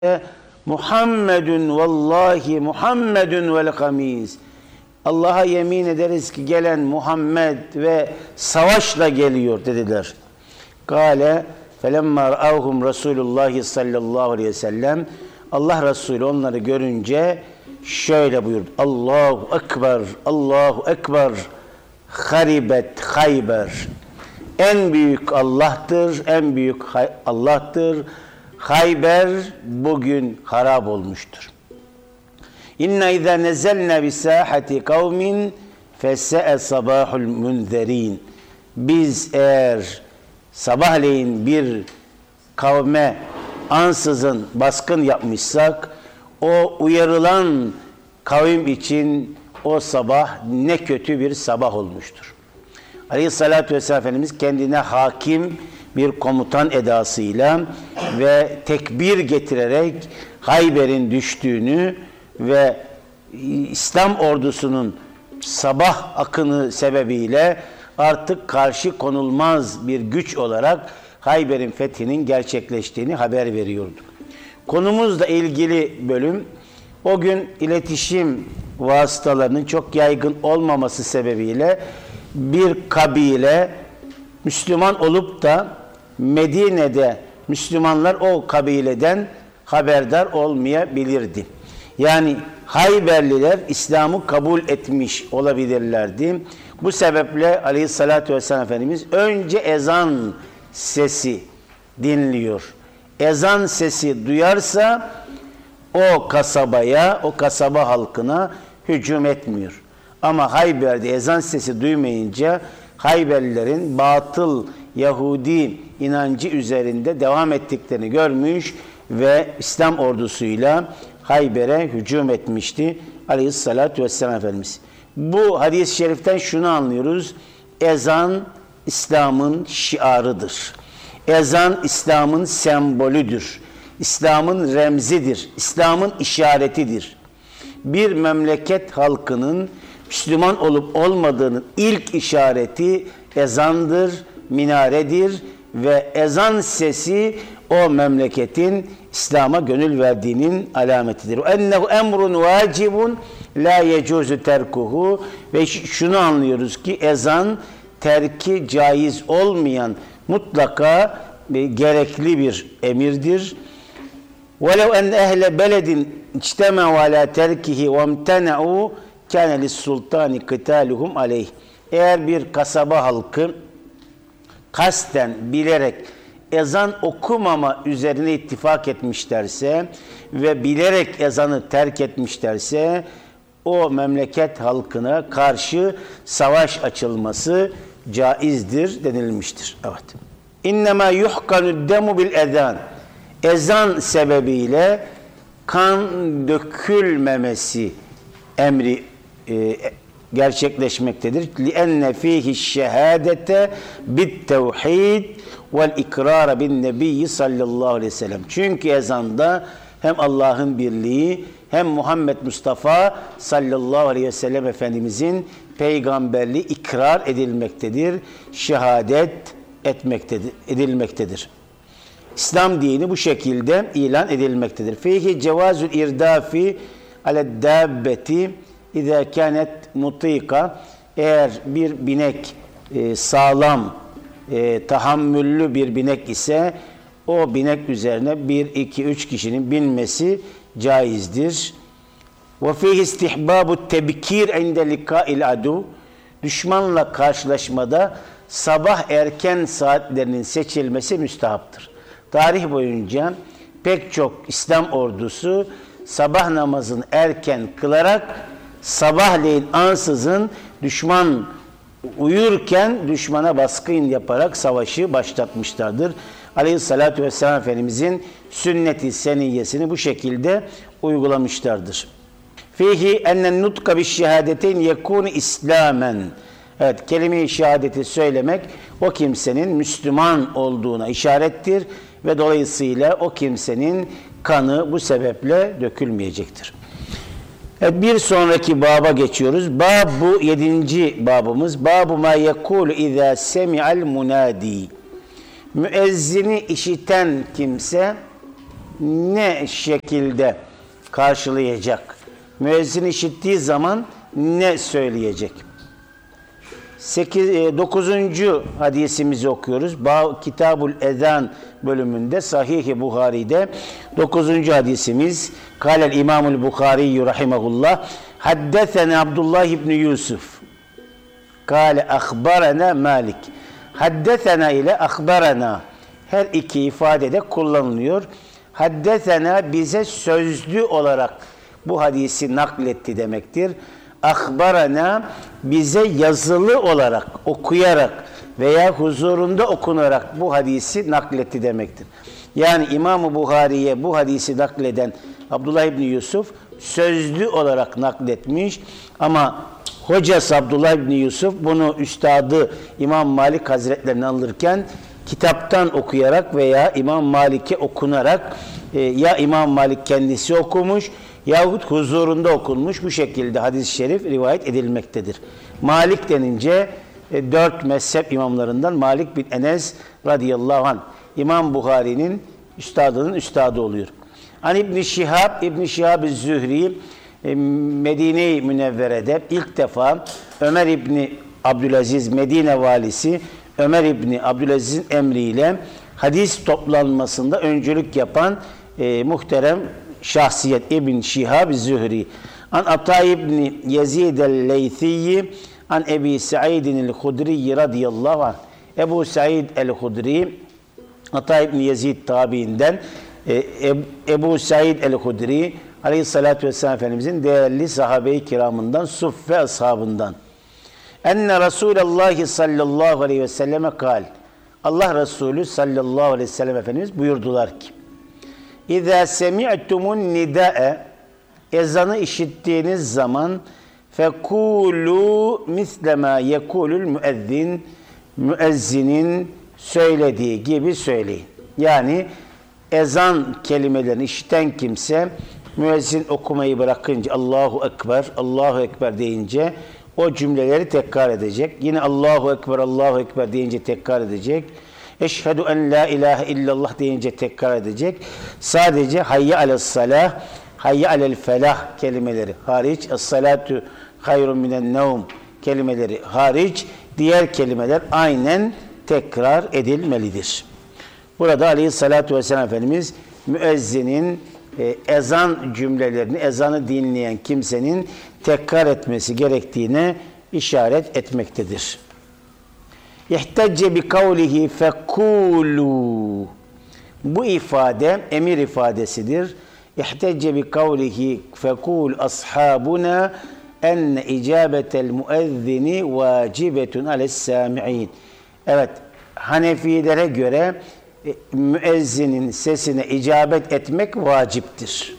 Muhammedun vallahi Muhammedun vel hamis. Allah'a yemin ederiz ki gelen Muhammed ve savaşla geliyor dediler. Kale felemma ra'avhum Resulullah sallallahu aleyhi ve sellem. Allah Resulü onları görünce şöyle buyurdu. Allahu ekber, Allahu ekber. Haribet Hayber. En büyük Allah'tır, en büyük Allah'tır. Hayber bugün harap olmuştur. İnna izâ nezelnâ bisâhati kavmin fese'e sabahul munzerin. Biz eğer sabahleyin bir kavme ansızın baskın yapmışsak, o uyarılan kavim için o sabah ne kötü bir sabah olmuştur. Aleyhissalatü vesselam Efendimiz kendine hakim bir komutan edasıyla ve tekbir getirerek Hayber'in düştüğünü ve İslam ordusunun sabah akını sebebiyle artık karşı konulmaz bir güç olarak Hayber'in fethinin gerçekleştiğini haber veriyordu. Konumuzla ilgili bölüm, o gün iletişim vasıtalarının çok yaygın olmaması sebebiyle bir kabile Müslüman olup da Medine'de Müslümanlar o kabileden haberdar olmayabilirdi. Yani Hayberliler İslam'ı kabul etmiş olabilirlerdi. Bu sebeple Aleyhisselatü Vesselam Efendimiz önce ezan sesi dinliyor. Ezan sesi duyarsa o kasabaya, o kasaba halkına hücum etmiyor. Ama Hayber'de ezan sesi duymayınca Hayberlilerin batıl Yahudi inancı üzerinde devam ettiklerini görmüş ve İslam ordusuyla Hayber'e hücum etmişti Aleyhisselatü Vesselam Efendimiz. Bu hadis-i şeriften şunu anlıyoruz. Ezan İslam'ın şiarıdır. Ezan İslam'ın sembolüdür. İslam'ın remzidir. İslam'ın işaretidir. Bir memleket halkının Müslüman olup olmadığının ilk işareti ezandır, minaredir ve ezan sesi o memleketin İslam'a gönül verdiğinin alametidir. Ennehu emrun vacibun la yecuzu terkuhu ve şunu anlıyoruz ki ezan terki caiz olmayan mutlaka gerekli bir emirdir. وَلَوْ اَنْ اَهْلَ بَلَدٍ اِجْتَمَعُوا عَلَى تَرْكِهِ وَامْتَنَعُوا كَانَ لِلسُّلْطَانِ قِتَالُهُمْ عَلَيْهِ. Eğer bir kasaba halkı kasten, bilerek ezan okumama üzerine ittifak etmişlerse ve bilerek ezanı terk etmişlerse o memleket halkına karşı savaş açılması caizdir denilmiştir. Evet. İnnemâ yuhkanu demu bil ezan. Ezan sebebiyle kan dökülmemesi emri gerçekleşmektedir. لِأَنَّ ف۪يهِ الشَّهَادَةَ بِالتَّوْحِيدِ وَالْاِكْرَارَ بِالنَّبِيِّ sallallahu aleyhi ve sellem. Çünkü ezanda hem Allah'ın birliği hem Muhammed Mustafa sallallahu aleyhi ve sellem Efendimizin peygamberliği ikrar edilmektedir. Şehadet edilmektedir. İslam dini bu şekilde ilan edilmektedir. Fihi cevazul irdafi ale'd-dabbeti İzâ kânet mutika, eğer bir binek sağlam, tahammüllü bir binek ise o binek üzerine 1, 2, 3 kişinin binmesi caizdir. Ve fîhî istihbâbu tebkîr inde likâil adu, düşmanla karşılaşmada sabah erken saatlerinin seçilmesi müstehaptır. Tarih boyunca pek çok İslam ordusu sabah namazını erken kılarak sabahleyin ansızın düşman uyurken düşmana baskın yaparak savaşı başlatmışlardır. Aleyhissalatü vesselam Efendimizin sünnet-i seniyyesini bu şekilde uygulamışlardır. Fihi ennen nutka bi şehadetin yekunu islamen. Evet, kelime-i şehadeti söylemek o kimsenin Müslüman olduğuna işarettir ve dolayısıyla o kimsenin kanı bu sebeple dökülmeyecektir. Evet, bir sonraki baba geçiyoruz. Bu 7. babımız. Babu ma yekulu izâ semi'al munadi. Müezzini işiten kimse ne şekilde karşılayacak? Müezzin işittiği zaman ne söyleyecek? 9. hadisimizi okuyoruz. Kitabul Ezan bölümünde Sahih-i Buhari'de 9. hadisimiz Kâlel İmamul Buhari rahimehullah Haddesena Abdullah ibn Yusuf Kâle ahbarana Malik. Haddesena ile ahbarana her iki ifadede kullanılıyor. Haddesena bize sözlü olarak bu hadisi nakletti demektir. Ahbarana bize yazılı olarak, okuyarak veya huzurunda okunarak bu hadisi nakletti demektir. Yani İmam-ı Buhari'ye bu hadisi nakleden Abdullah İbni Yusuf sözlü olarak nakletmiş ama hocası Abdullah İbni Yusuf bunu üstadı İmam Malik Hazretleri'ne alırken kitaptan okuyarak veya İmam Malik'e okunarak ya İmam Malik kendisi okumuş yahut huzurunda okunmuş bu şekilde hadis-i şerif rivayet edilmektedir. Malik denince 4 mezhep imamlarından Malik bin Enes radıyallahu anh İmam Buhari'nin üstadının üstadı oluyor. An İbn-i Şihab, İbn-i Şihab-ı-Zühri Medine-i Münevvere'de ilk defa Ömer İbni Abdülaziz Medine valisi Ömer İbni Abdülaziz'in emriyle hadis toplanmasında öncülük yapan muhterem şahsiyet İbn Şihab-ı-Zühri. An Ata İbni Yezid el-Leythiyyi an Ebi Sa'idin el-Hudri radıyallahu anh. Ebu Sa'id el-Hudri Ata İbni Yezid tabiinden Ebu Sa'id el-Hudri aleyhissalatü vesselam Efendimizin değerli sahabe-i kiramından Suffe ashabından. Enne Resulallah sallallahu aleyhi ve selleme kal. Allah Resulü sallallahu aleyhi ve sellem Efendimiz buyurdular ki İzâ semi'tumun nidâe ezanı işittiğiniz zaman fekûlû mislemâ yekûlül müezzin müezzinin söylediği gibi söyleyin. Yani ezan kelimelerini işiten kimse müezzin okumayı bırakınca Allahu Ekber, Allahu Ekber deyince o cümleleri tekrar edecek. Yine Allahu Ekber, Allahu Ekber deyince tekrar edecek. Eşhedü en la ilahe illallah deyince tekrar edecek. Sadece hayye alel-salah, hayye alel-felah kelimeleri hariç, es-salatu hayrun minen nevm kelimeleri hariç, diğer kelimeler aynen tekrar edilmelidir. Burada aleyhissalatu vesselam Efendimiz müezzinin ezan cümlelerini, ezanı dinleyen kimsenin tekrar etmesi gerektiğine işaret etmektedir. İhtecce bi kavlihi fekulu. Bu ifade emir ifadesidir. İhtecce bi kavlihi fekul ashabuna enne icabetel müezzini vacibetun ales-sami'in. Evet, Hanefilere göre müezzinin sesine icabet etmek vaciptir.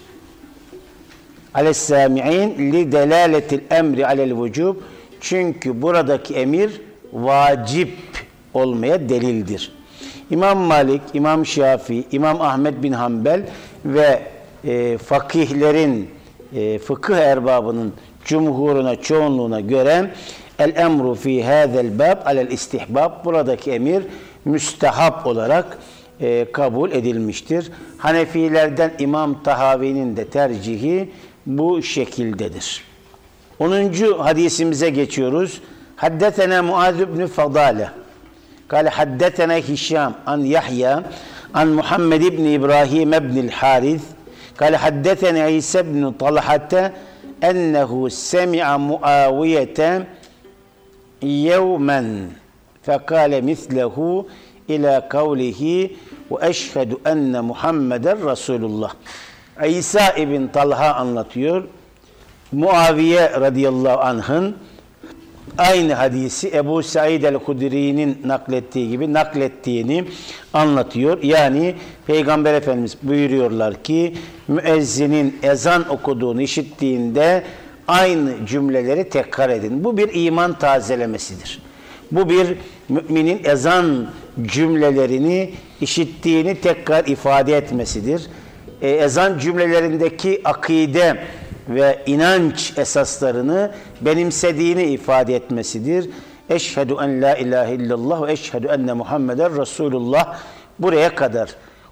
Ales-sami'in li delaletil emri alel vücub. Çünkü buradaki emir vacip olmaya delildir. İmam Malik, İmam Şafii, İmam Ahmed bin Hanbel ve fakihlerin, fıkıh erbabının cumhuruna, çoğunluğuna göre el-emru fi hâzel bab alel istihbab, buradaki emir müstehap olarak kabul edilmiştir. Hanefilerden İmam Tahavi'nin de tercihi bu şekildedir. 10. hadisimize geçiyoruz. Haddetena Muaz ibn Fadale. Kale haddetena Hişam an Yahya an Muhammed ibn İbrahim ibn el-Harith. Kale haddetena İsa ibn Talhate ennehu semi'a Muaviyete yevmen fekale mislehu ila kavlihi ve eşhedü enne Muhammeden Resulullah. İsa ibn Talha anlatıyor. Muaviye radıyallahu anh'ın aynı hadisi Ebu Said el-Hudri'nin naklettiği gibi naklettiğini anlatıyor. Yani Peygamber Efendimiz buyuruyorlar ki müezzinin ezan okuduğunu işittiğinde aynı cümleleri tekrar edin. Bu bir iman tazelemesidir. Bu bir müminin ezan cümlelerini işittiğini tekrar ifade etmesidir. Ezan cümlelerindeki akide ve inanç esaslarını benimsediğini ifade etmesidir. Eşhedü en la ilahe illallah ve eşhedü enne Muhammeden Resulullah buraya kadar.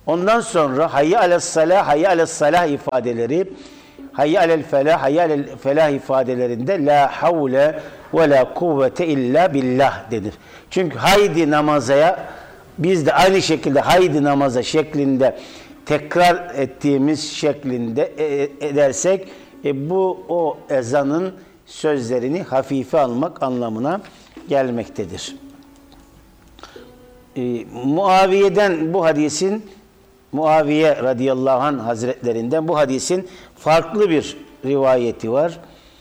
Ondan sonra hayye ales salah, hayye ales salah ifadeleri, hayye alel felah, hayye alel felah ifadelerinde la havle ve la kuvvete illa billah denir. Çünkü haydi namazaya, biz de aynı şekilde haydi namaza şeklinde tekrar ettiğimiz şeklinde edersek bu o ezanın sözlerini hafife almak anlamına gelmektedir. Muaviye'den bu hadisin, Muaviye radıyallahu anh hazretlerinden bu hadisin farklı bir rivayeti var.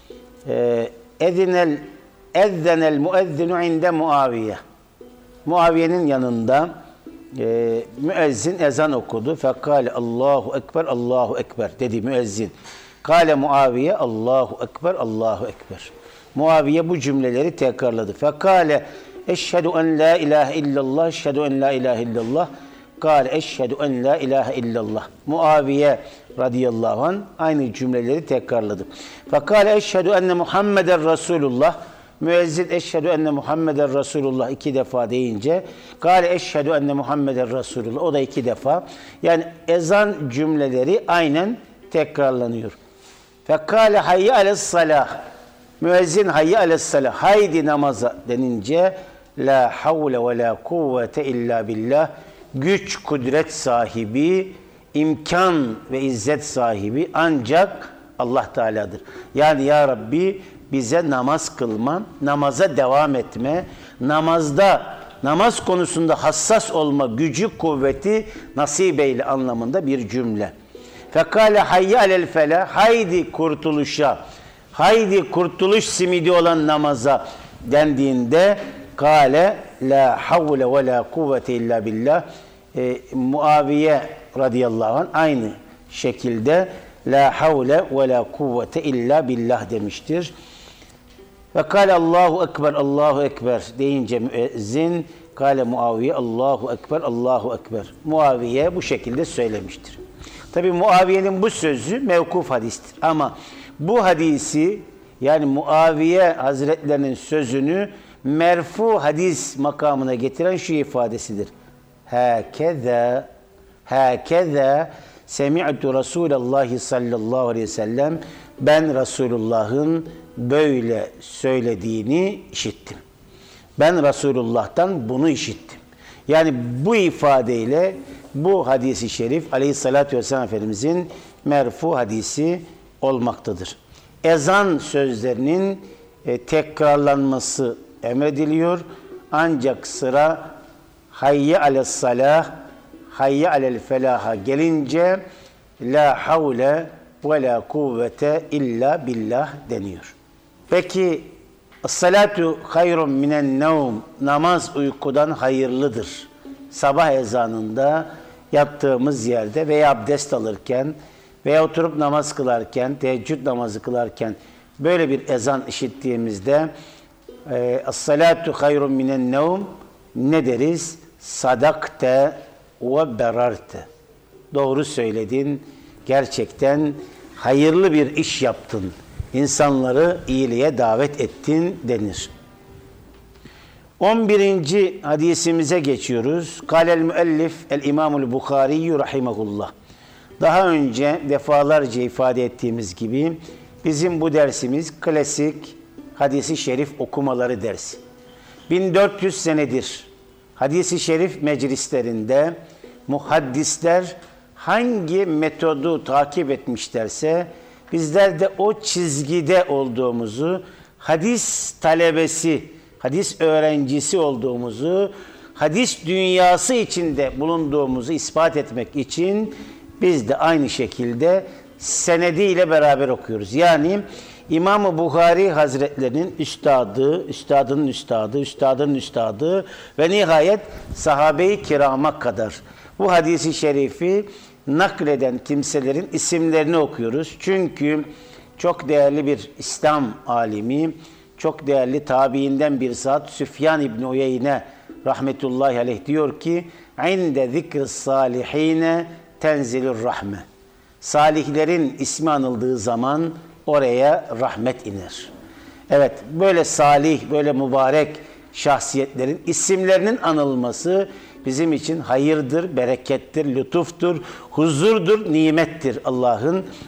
Ezzenel muezzinu inde Muaviye. Muaviye'nin yanında müezzin ezan okudu. Fekale Allahu Ekber, Allahu Ekber dedi müezzin. Kale Muaviye Allahu Ekber, Allahu Ekber. Muaviye bu cümleleri tekrarladı. Fekale eşhedü en la ilahe illallah, eşhedü en la ilahe illallah. Kale eşhedü en la ilahe illallah. Muaviye radıyallahu anh aynı cümleleri tekrarladı. Fekale eşhedü enne Muhammeden Resulullah. Müezzin eşhedü enne Muhammeden Resulullah 2 defa deyince kâle eşhedü enne Muhammeden Resulullah, o da 2 defa. Yani ezan cümleleri aynen tekrarlanıyor. Fekâle hayye ales salah. Müezzin hayye ales salah, haydi namaza denince la havle ve la kuvvete illa billah, güç kudret sahibi, imkan ve izzet sahibi ancak Allah Teala'dır. Yani ya Rabbi bize namaz kılma, namaza devam etme, namaz konusunda hassas olma gücü, kuvveti nasip eyle anlamında bir cümle. Fekale hayye alel felah, haydi kurtuluşa, haydi kurtuluş simidi olan namaza dendiğinde kale la havle ve la kuvvete illa billah. Muaviye radıyallahu anh aynı şekilde la havle ve la kuvvete illa billah demiştir. Ve kâle Allahu Ekber, Allahu Ekber deyince müezzin, kâle Muaviye Allahu Ekber, Allahu Ekber. Muaviye bu şekilde söylemiştir. Tabi Muaviye'nin bu sözü mevkuf hadistir. Ama bu hadisi, yani Muaviye Hazretlerinin sözünü merfu hadis makamına getiren şu ifadesidir. Hâkeza semi'tu Resulallah sallallahu aleyhi ve sellem, ben Resulullah'ın böyle söylediğini işittim. Ben Resulullah'tan bunu işittim. Yani bu ifadeyle bu hadisi şerif aleyhissalatü vesselam Efendimizin merfu hadisi olmaktadır. Ezan sözlerinin tekrarlanması emrediliyor. Ancak sıra hayye ales salah, hayye alel felaha gelince la havle ve la kuvvete illa billah deniyor. Peki salatu hayrun minen nevm, namaz uykudan hayırlıdır. Sabah ezanında yattığımız yerde veya abdest alırken veya oturup namaz kılarken, teheccüd namazı kılarken böyle bir ezan işittiğimizde as-salatu hayrun minen nevm ne deriz? Sadakte ve berarte. Doğru söyledin, gerçekten hayırlı bir iş yaptın, İnsanları iyiliğe davet ettin denir. 11. hadisimize geçiyoruz. Kâlel müellif el-İmamul Bukhari rahimehullah. Daha önce defalarca ifade ettiğimiz gibi bizim bu dersimiz klasik hadisi şerif okumaları dersi. 1400 senedir hadisi şerif meclislerinde muhaddisler hangi metodu takip etmişlerse bizler de o çizgide olduğumuzu, hadis talebesi, hadis öğrencisi olduğumuzu, hadis dünyası içinde bulunduğumuzu ispat etmek için biz de aynı şekilde senediyle beraber okuyoruz. Yani İmam-ı Bukhari Hazretlerinin üstadı, üstadının üstadı, üstadının üstadı ve nihayet sahabe-i kirama kadar bu hadisi şerifi nakleden kimselerin isimlerini okuyoruz. Çünkü çok değerli bir İslam alimi, çok değerli tabiinden bir zat Süfyan İbni Uyeyne rahmetullahi aleyh diyor ki "İnde zikr salihine tenzilur rahme." Salihlerin ismi anıldığı zaman oraya rahmet iner. Evet, böyle salih, böyle mübarek şahsiyetlerin isimlerinin anılması, bizim için hayırdır, berekettir, lütuftur, huzurdur, nimettir Allah'ın